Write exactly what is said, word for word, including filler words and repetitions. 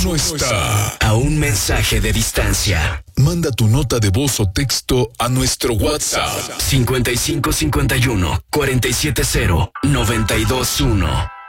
no está a un mensaje de distancia. Manda tu nota de voz o texto a nuestro WhatsApp cincuenta y cinco cincuenta y uno cuarenta y siete cero noventa y dos uno.